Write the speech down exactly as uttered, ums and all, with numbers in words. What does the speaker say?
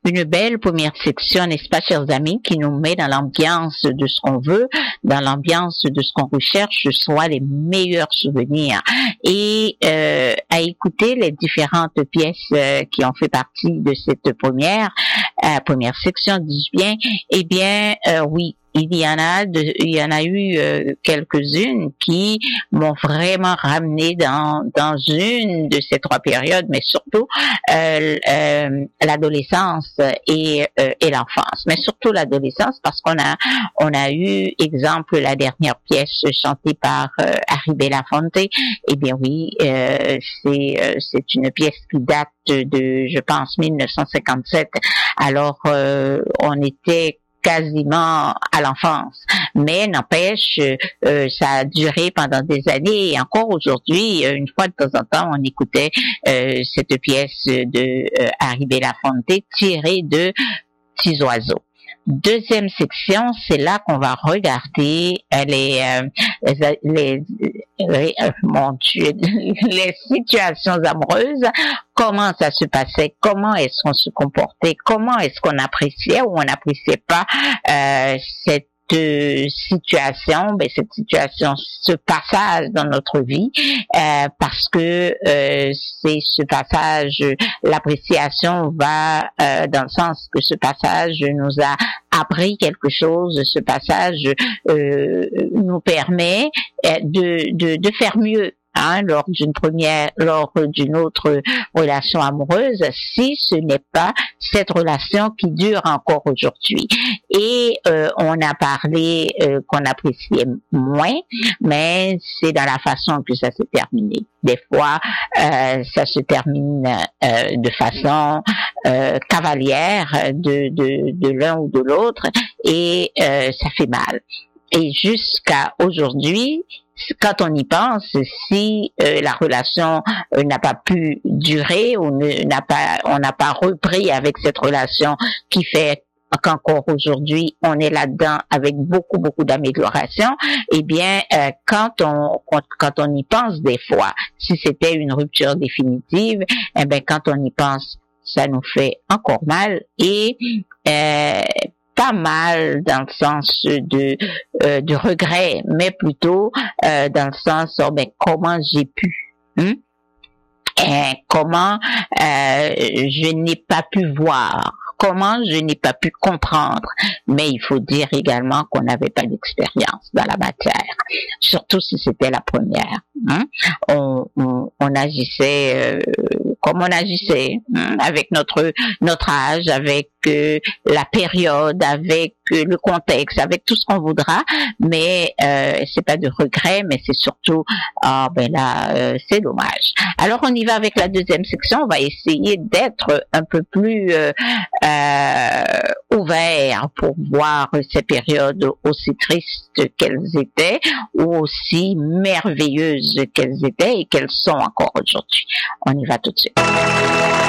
une belle première section, n'est-ce pas, chers amis, qui nous met dans l'ambiance de ce qu'on veut, dans l'ambiance de ce qu'on recherche, soit les meilleurs souvenirs. Et euh, à écouter les différentes pièces euh, qui ont fait partie de cette première euh, première section, dis-je bien, eh bien, euh, oui, il y en a de, il y en a eu euh, quelques-unes qui m'ont vraiment ramené dans dans une de ces trois périodes, mais surtout euh, euh, l'adolescence et euh, et l'enfance, mais surtout l'adolescence, parce qu'on a on a eu exemple la dernière pièce chantée par euh, Harry Belafonte. Eh bien oui, euh, c'est euh, c'est une pièce qui date de, de je pense mille neuf cent cinquante-sept. Alors euh, on était quasiment à l'enfance, mais n'empêche, euh, ça a duré pendant des années, et encore aujourd'hui, une fois de temps en temps, on écoutait euh, cette pièce de euh, Harry Belafonte tirée de Petits oiseaux. Deuxième section, c'est là qu'on va regarder euh, les, euh, les, les, les euh, mon Dieu, les situations amoureuses, comment ça se passait, comment est-ce qu'on se comportait, comment est-ce qu'on appréciait ou on n'appréciait pas euh, cette de situation, ben cette situation, ce passage dans notre vie, euh, parce que euh, c'est ce passage, l'appréciation va euh, dans le sens que ce passage nous a appris quelque chose, ce passage euh, nous permet de, de, de faire mieux. Hein, lors d'une première, lors d'une autre relation amoureuse, si ce n'est pas cette relation qui dure encore aujourd'hui. Et euh, on a parlé euh, qu'on appréciait moins, mais c'est dans la façon que ça s'est terminé. Des fois, euh, ça se termine euh, de façon euh, cavalière de, de, de l'un ou de l'autre, et euh, ça fait mal. Et jusqu'à aujourd'hui, quand on y pense, si euh, la relation euh, n'a pas pu durer ou ne, n'a pas, on n'a pas repris avec cette relation qui fait qu'encore aujourd'hui on est là-dedans avec beaucoup beaucoup d'amélioration, eh bien euh, quand on quand on y pense des fois, si c'était une rupture définitive, eh bien quand on y pense, ça nous fait encore mal, et euh, pas mal dans le sens de euh, de regret, mais plutôt euh, dans le sens oh, ben comment j'ai pu hein? Et comment euh, je n'ai pas pu voir, comment je n'ai pas pu comprendre. Mais il faut dire également qu'on n'avait pas d'expérience dans la matière, surtout si c'était la première. Hein? On, on, on agissait euh, comme on agissait, hein? Avec notre notre âge, avec euh, la période, avec euh, le contexte, avec tout ce qu'on voudra. Mais euh, c'est pas de regret, mais c'est surtout ah ben là euh, c'est dommage. Alors on y va avec la deuxième section. On va essayer d'être un peu plus euh, euh, ouvert pour voir ces périodes aussi tristes qu'elles étaient ou aussi merveilleuses qu'elles étaient et qu'elles sont encore aujourd'hui. On y va tout de suite.